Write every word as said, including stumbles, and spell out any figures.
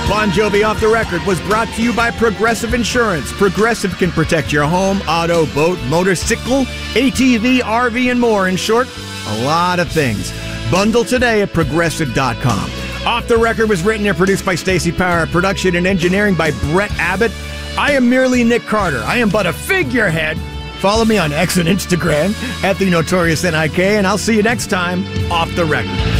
Bon Jovi Off the Record was brought to you by Progressive Insurance. Progressive can protect your home, auto, boat, motorcycle, A T V, R V, and more. In short, a lot of things. Bundle today at Progressive dot com. Off the Record was written and produced by Stacey Power. Production and engineering by Brett Abbott. I am merely Nick Carter. I am but a figurehead. Follow me on X and Instagram at The Notorious N I K, and I'll see you next time, Off the Record.